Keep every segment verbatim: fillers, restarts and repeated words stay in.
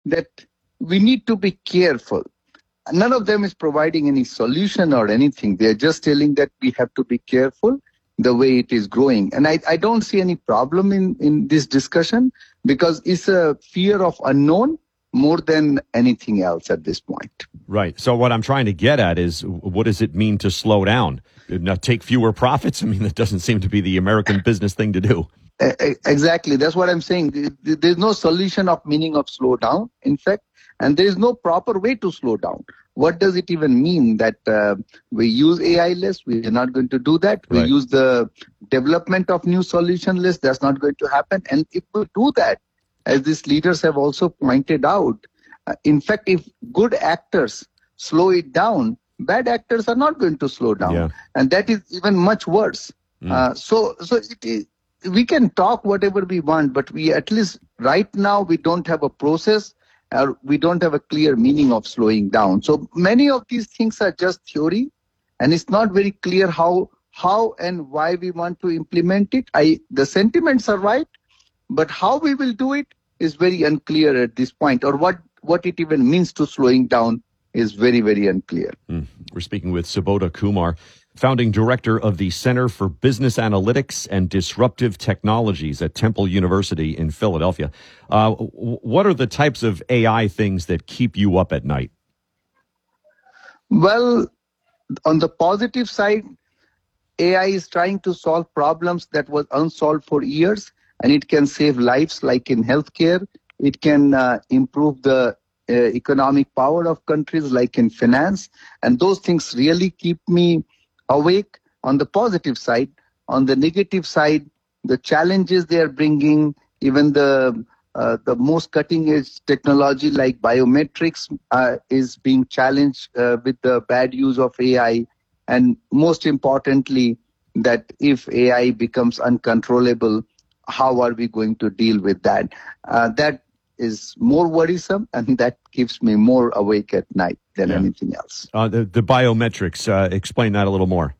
that we need to be careful. None of them is providing any solution or anything. They're just telling that we have to be careful the way it is growing. And I, I don't see any problem in, in this discussion because it's a fear of unknown more than anything else at this point. Right. So what I'm trying to get at is, what does it mean to slow down? Not take fewer profits? I mean, that doesn't seem to be the American business thing to do. Exactly. That's what I'm saying. There's no solution of meaning of slow down, in fact, and there is no proper way to slow down. What does it even mean that uh, we use A I less? We are not going to do that. We Right. use the development of new solution less. That's not going to happen. And if we do that, as these leaders have also pointed out, uh, in fact, if good actors slow it down, bad actors are not going to slow down. Yeah. And that is even much worse. Mm. Uh, so, so it is, we can talk whatever we want, but we at least right now we don't have a process or we don't have a clear meaning of slowing down. So many of these things are just theory, and it's not very clear how how and why we want to implement it. I the sentiments are right, but how we will do it is very unclear at this point, or what what it even means to slowing down is very, very unclear. Mm. We're speaking with Subodha Kumar, founding director of the Center for Business Analytics and Disruptive Technologies at Temple University in Philadelphia. Uh, what are the types of A I things that keep you up at night? Well, on the positive side, A I is trying to solve problems that was unsolved for years, and it can save lives like in healthcare. It can uh, improve the uh, economic power of countries like in finance. And those things really keep me awake on the positive side. On the negative side, the challenges they are bringing, even the uh, the most cutting edge technology like biometrics uh, is being challenged uh, with the bad use of A I. And most importantly, that if A I becomes uncontrollable, how are we going to deal with that? Uh, that is more worrisome, and that keeps me more awake at night than Yeah. anything else. Uh, the, the biometrics, uh, explain that a little more.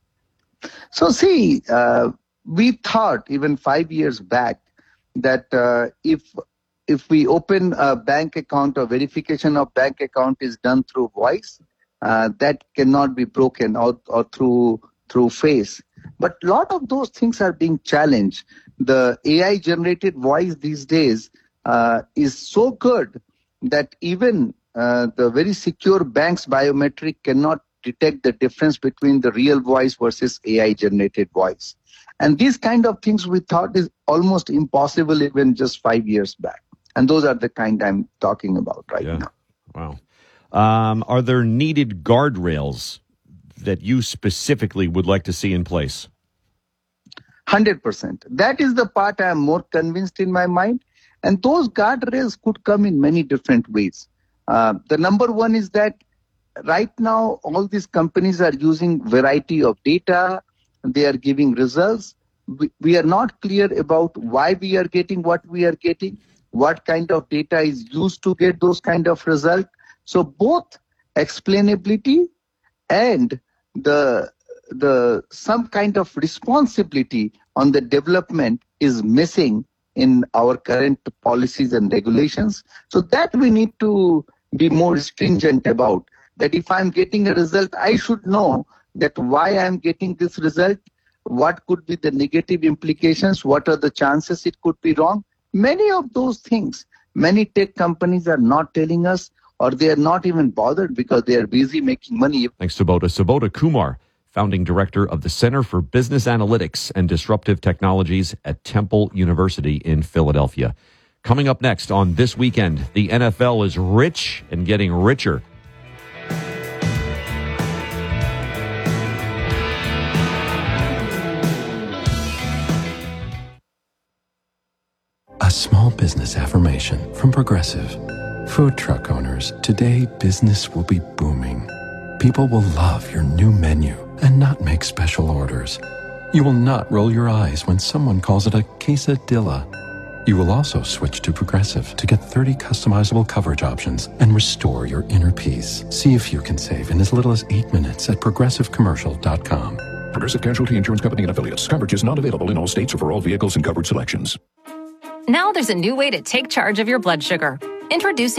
So see, uh, we thought even five years back that uh, if if we open a bank account or verification of bank account is done through voice, uh, that cannot be broken or, or through through face. But a lot of those things are being challenged. The A I generated voice these days uh, is so good that even uh, the very secure bank's biometric cannot detect the difference between the real voice versus A I generated voice. And these kind of things we thought is almost impossible even just five years back. And those are the kind I'm talking about right Yeah. now. Wow. Um, are there needed guardrails that you specifically would like to see in place? one hundred percent. That is the part I am more convinced in my mind. And those guardrails could come in many different ways. Uh, the number one is that right now, all these companies are using variety of data. They are giving results. We, we are not clear about why we are getting what we are getting, what kind of data is used to get those kind of results. So both explainability and the the some kind of responsibility on the development is missing in our current policies and regulations. So that we need to be more stringent about. That if I'm getting a result, I should know that why I'm getting this result, what could be the negative implications, what are the chances it could be wrong. Many of those things, many tech companies are not telling us, or they are not even bothered because they are busy making money. Thanks, Subodha. Subodha Kumar, founding director of the Center for Business Analytics and Disruptive Technologies at Temple University in Philadelphia. Coming up next on This Weekend, the N F L is rich and getting richer. A small business affirmation from Progressive. Food truck owners, today business will be booming. People will love your new menu and not make special orders. You will not roll your eyes when someone calls it a quesadilla. You will also switch to Progressive to get thirty customizable coverage options and restore your inner peace. See if you can save in as little as eight minutes at progressive commercial dot com. Progressive Casualty Insurance Company and Affiliates. Coverage is not available in all states or for all vehicles and coverage selections. Now there's a new way to take charge of your blood sugar. Introducing